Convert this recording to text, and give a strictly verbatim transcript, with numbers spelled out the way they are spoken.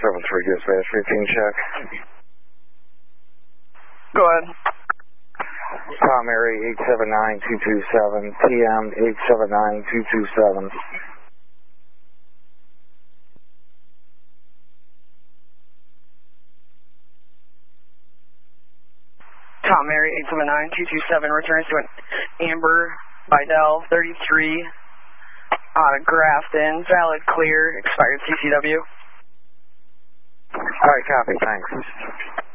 seven three, dispatch, fifteen check. Go ahead. Tom Mary eight seven nine two two seven, T M eight seven nine two two seven. Tom Mary eight seven nine two two seven returns to an Amber Vidal thirty-three out of Grafton, valid clear, expired C C W. Alright, copy, thanks.